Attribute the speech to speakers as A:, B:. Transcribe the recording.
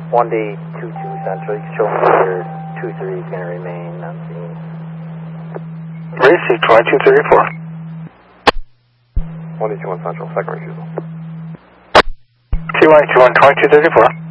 A: 1D22 Central, you can show me where 23 is going to remain on scene.
B: Receive 2234.
C: 1D21 Central, second refusal.
B: T121 2234.